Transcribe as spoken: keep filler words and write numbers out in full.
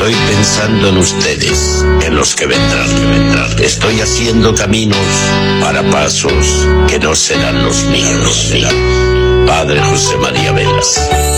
Estoy pensando en ustedes, en los que vendrán, que vendrán. Estoy haciendo caminos para pasos que no serán los míos. Padre José María Velas.